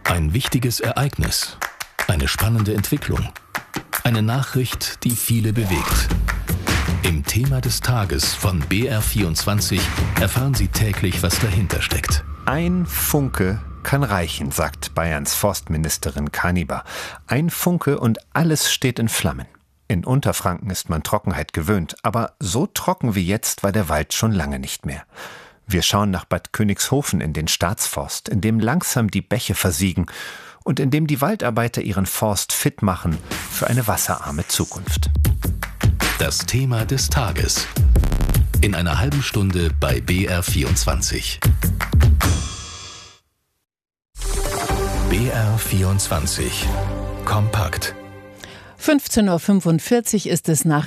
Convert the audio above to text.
Ein wichtiges Ereignis, eine spannende Entwicklung, eine Nachricht, die viele bewegt. Im Thema des Tages von BR24 erfahren Sie täglich, was dahinter steckt. Ein Funke kann reichen, sagt Bayerns Forstministerin Kaniber. Ein Funke und alles steht in Flammen. In Unterfranken ist man Trockenheit gewöhnt, aber so trocken wie jetzt war der Wald schon lange nicht mehr. Wir schauen nach Bad Königshofen in den Staatsforst, in dem langsam die Bäche versiegen und in dem die Waldarbeiter ihren Forst fit machen für eine wasserarme Zukunft. Das Thema des Tages. In einer halben Stunde bei BR24. BR24. Kompakt. 15:45 Uhr ist es nach